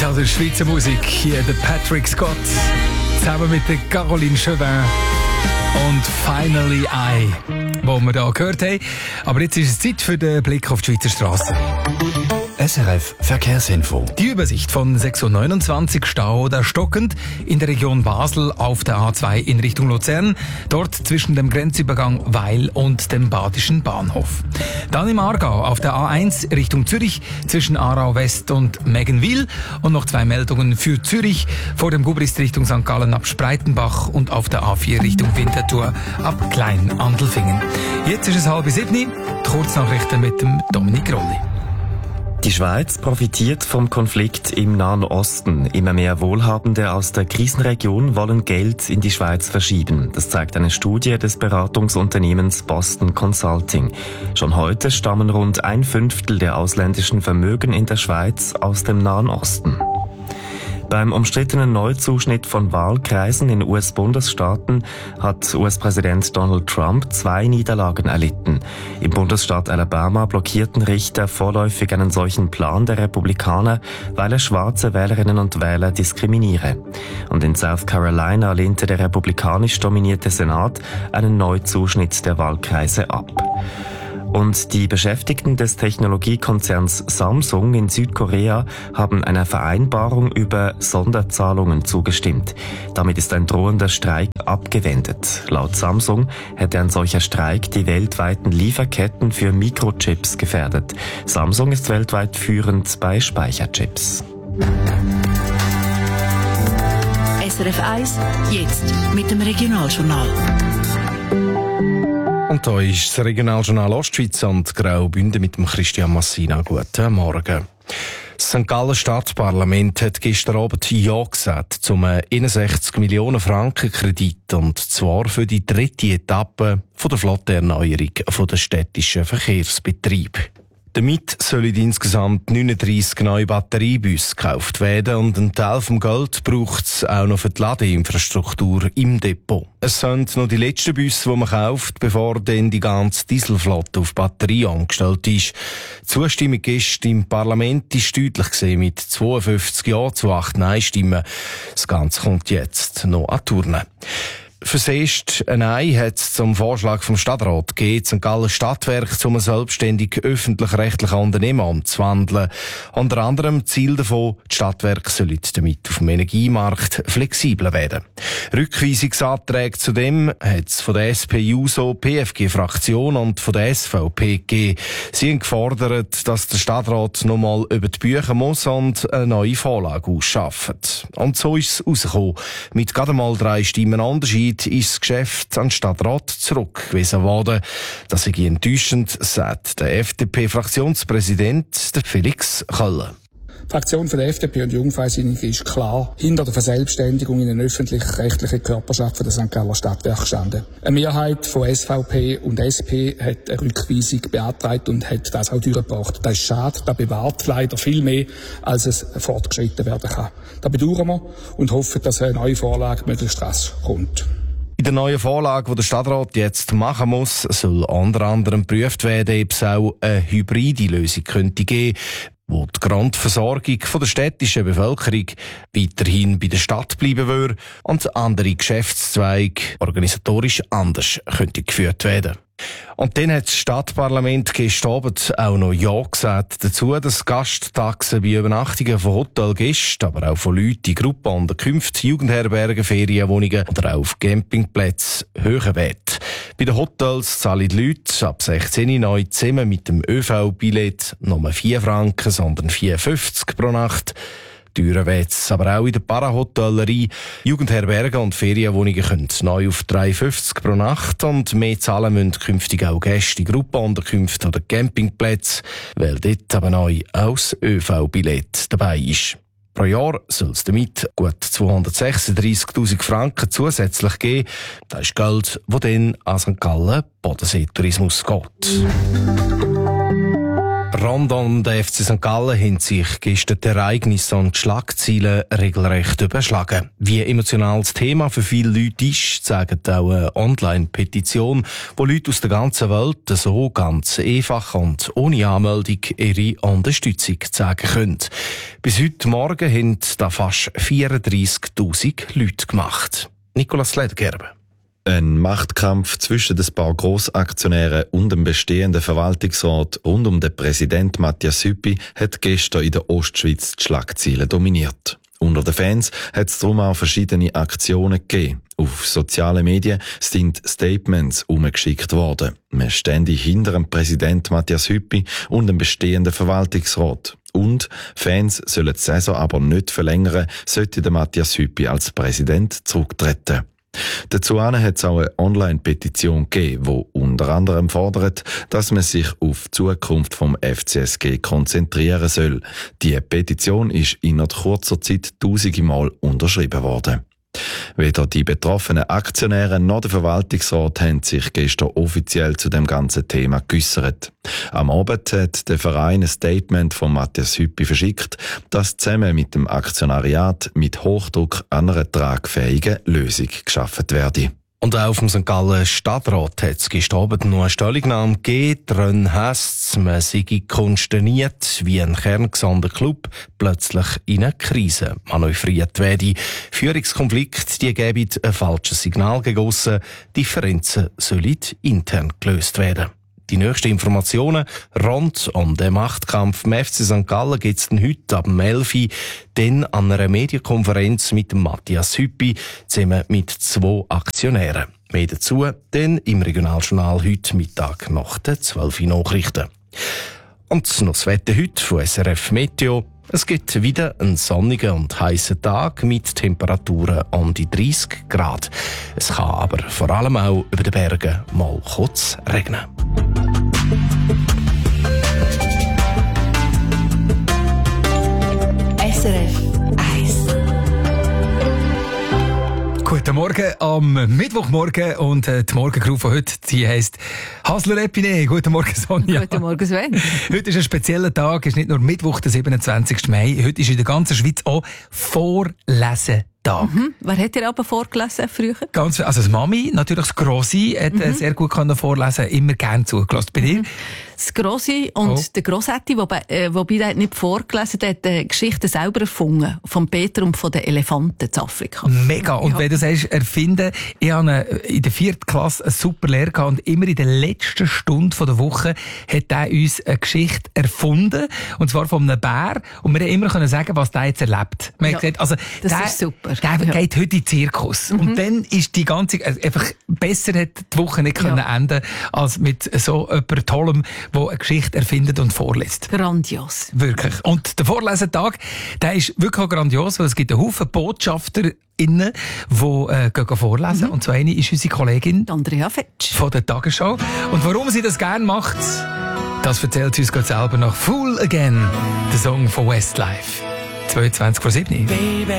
aus der Schweizer Musik. Hier der Patrick Scott zusammen mit der Caroline Chauvin und Finally I, wo wir hier gehört haben. Aber jetzt ist es Zeit für den Blick auf die Schweizer Strassen. SRF Verkehrsinfo. Die Übersicht von 6.29 Uhr Stau oder stockend in der Region Basel auf der A2 in Richtung Luzern, dort zwischen dem Grenzübergang Weil und dem Badischen Bahnhof. Dann im Aargau auf der A1 Richtung Zürich zwischen Aarau West und Meggenwil und noch 2 Meldungen für Zürich vor dem Gubrist Richtung St. Gallen ab Spreitenbach und auf der A4 Richtung Winterthur ab Klein-Andelfingen. Jetzt ist es 6:30, die Kurznachrichten mit dem Dominik Rolli. Die Schweiz profitiert vom Konflikt im Nahen Osten. Immer mehr Wohlhabende aus der Krisenregion wollen Geld in die Schweiz verschieben. Das zeigt eine Studie des Beratungsunternehmens Boston Consulting. Schon heute stammen rund 1/5 der ausländischen Vermögen in der Schweiz aus dem Nahen Osten. Beim umstrittenen Neuzuschnitt von Wahlkreisen in US-Bundesstaaten hat US-Präsident Donald Trump 2 Niederlagen erlitten. Im Bundesstaat Alabama blockierten Richter vorläufig einen solchen Plan der Republikaner, weil er schwarze Wählerinnen und Wähler diskriminiere. Und in South Carolina lehnte der republikanisch dominierte Senat einen Neuzuschnitt der Wahlkreise ab. Und die Beschäftigten des Technologiekonzerns Samsung in Südkorea haben einer Vereinbarung über Sonderzahlungen zugestimmt. Damit ist ein drohender Streik abgewendet. Laut Samsung hätte ein solcher Streik die weltweiten Lieferketten für Mikrochips gefährdet. Samsung ist weltweit führend bei Speicherchips. SRF 1, jetzt mit dem Regionaljournal. Und da ist das Regionaljournal Ostschweiz und Graubünden mit dem Christian Massina. Guten Morgen. Das St. Gallen Stadtparlament hat gestern Abend Ja gesagt zum 61 Millionen Franken Kredit, und zwar für die 3. Etappe von der Flottenerneuerung der städtischen Verkehrsbetriebe. Damit sollen insgesamt 39 neue Batteriebusse gekauft werden, und ein Teil vom Geld braucht es auch noch für die Ladeinfrastruktur im Depot. Es sind noch die letzten Busse, die man kauft, bevor dann die ganze Dieselflotte auf Batterie angestellt ist. Die Zustimmung gestern im Parlament ist deutlich gesehen mit 52 Ja zu 8 Nein-Stimmen. Das Ganze kommt jetzt noch an die Urne. Fürs erste Nein hat es zum Vorschlag vom Stadtrat gegeben, St. Gallen Stadtwerk zum selbstständig öffentlich-rechtlichen Unternehmen umzuwandeln. Unter anderem Ziel davon, die Stadtwerke sollen damit auf dem Energiemarkt flexibler werden. Rückweisungsanträge zudem hat es von der SP-JUSO-PFG-Fraktion und von der SVP gegeben. Sie haben gefordert, dass der Stadtrat nochmal über die Bücher muss und eine neue Vorlage ausschafft. Und so ist es rausgekommen. Mit gerade mal 3 Stimmen Unterschied ist das Geschäft an den Stadtrat zurückgewiesen worden. Das ist enttäuschend, sagt der FDP-Fraktionspräsident Felix Köller. Die Fraktion von der FDP und Jungfreisinnigen ist klar hinter der Verselbstständigung in eine öffentlich-rechtliche Körperschaft von der St. Galler Stadtwerke gestanden. Eine Mehrheit von SVP und SP hat eine Rückweisung beantragt und hat das auch durchgebracht. Das ist schade, das bewahrt leider viel mehr, als es fortgeschritten werden kann. Das bedauern wir und hoffen, dass eine neue Vorlage möglichst rasch kommt. In der neuen Vorlage, die der Stadtrat jetzt machen muss, soll unter anderem geprüft werden, ob es auch eine hybride Lösung könnte geben, wo die Grundversorgung der städtischen Bevölkerung weiterhin bei der Stadt bleiben würde und andere Geschäftszweige organisatorisch anders könnte geführt werden. Und dann hat das Stadtparlament gestern Abend auch noch Ja gesagt dazu, dass Gasttaxen bei Übernachtungen von Hotelgästen, aber auch von Leuten in Gruppenunterkünften, Jugendherbergen, Ferienwohnungen oder auch auf Campingplätzen höher werden. Bei den Hotels zahlen die Leute ab 16 neu zusammen mit dem ÖV-Billett nur 4 Franken, sondern 4,50 pro Nacht. Teurer wird's aber auch in der Parahotellerie. Jugendherbergen und Ferienwohnungen können neu auf 3,50 pro Nacht, und mehr zahlen müssen künftig auch Gäste in Gruppenunterkünften oder Campingplätze, weil dort aber neu auch das ÖV-Billett dabei ist. Pro Jahr soll es damit gut 236'000 Franken zusätzlich geben. Das ist Geld, das dann an St. Gallen Bodenseetourismus geht. Rund um den FC St. Gallen haben sich gestern die Ereignisse und die Schlagzeilen regelrecht überschlagen. Wie emotional das Thema für viele Leute ist, zeigt auch eine Online-Petition, wo Leute aus der ganzen Welt so ganz einfach und ohne Anmeldung ihre Unterstützung zeigen können. Bis heute Morgen haben da fast 34'000 Leute gemacht. Nicolas Ledergerber. Ein Machtkampf zwischen den paar Grossaktionären und dem bestehenden Verwaltungsrat rund um den Präsident Matthias Hüppi hat gestern in der Ostschweiz die Schlagzeilen dominiert. Unter den Fans hat es darum auch verschiedene Aktionen gegeben. Auf sozialen Medien sind Statements umgeschickt worden. Man stände hinter dem Präsident Matthias Hüppi und dem bestehenden Verwaltungsrat. Und Fans sollen die Saison aber nicht verlängern, sollte der Matthias Hüppi als Präsident zurücktreten. Dazu hat es auch eine Online-Petition gegeben, die unter anderem fordert, dass man sich auf die Zukunft vom FCSG konzentrieren soll. Die Petition ist innerhalb kurzer Zeit 1000 Mal unterschrieben worden. Weder die betroffenen Aktionäre noch der Verwaltungsrat haben sich gestern offiziell zu dem ganzen Thema geäussert. Am Abend hat der Verein ein Statement von Matthias Hüppi verschickt, das zusammen mit dem Aktionariat mit Hochdruck an einer tragfähigen Lösung geschaffen werde. Und auch auf dem St. Gallen Stadtrat hat es gestern Abend noch eine Stellungnahme gegeben. Darin heisst es, man sei konsterniert, wie ein kerngesunder Club plötzlich in eine Krise manövriert werde. Führungskonflikte, die geben ein falsches Signal gegossen. Differenzen sollen intern gelöst werden. Die nächsten Informationen rund um den Machtkampf im FC St. Gallen gibt es heute ab 11 Uhr dann an einer Medienkonferenz mit dem Matthias Hüppi zusammen mit 2 Aktionären. Mehr dazu dann im Regionaljournal heute Mittag nach den 12 Uhr Nachrichten. Und noch das Wetter heute von SRF Meteo. Es gibt wieder einen sonnigen und heißen Tag mit Temperaturen um die 30 Grad. Es kann aber vor allem auch über den Bergen mal kurz regnen. SRF 1. Guten Morgen am Mittwochmorgen und die Morgencrew von heute, die heisst Hasler Epine. Guten Morgen, Sonja. Guten Morgen, Sven. Heute ist ein spezieller Tag, es ist nicht nur Mittwoch, der 27. Mai, heute ist in der ganzen Schweiz auch Vorlesentag. Wer hat dir aber vorgelesen früher? Also das Mami, natürlich das Grossi, hat sehr gut vorlesen, immer gerne zugelassen. Bei dir? Das Grossi und der Grossetti, wobei der hat nicht vorgelesen, der hat die Geschichte selber erfunden, von Peter und von den Elefanten in Afrika. Mega. Und wenn du sagst, erfinden, ich habe in der 4. Klasse einen super Lehrer gehabt und immer in der letzten Stunde der Woche hat er uns eine Geschichte erfunden, und zwar von einem Bär, und wir haben immer sagen, was der jetzt erlebt. Wir haben gesagt, also, das ist super. Der geht heute in den Zirkus. Und dann ist die ganze, einfach besser hätte die Woche nicht können enden, als mit so jemand Tollem, der eine Geschichte erfindet und vorliest. Grandios. Wirklich. Und der Vorlesetag, der ist wirklich auch grandios, weil es gibt einen Haufen BotschafterInnen, die gehen vorlesen. Und so eine ist unsere Kollegin Andrea Fetsch von der Tagesschau. Und warum sie das gerne macht, das erzählt sie uns gerade selber nach Fool Again, der Song von Westlife. 22:07. Baby,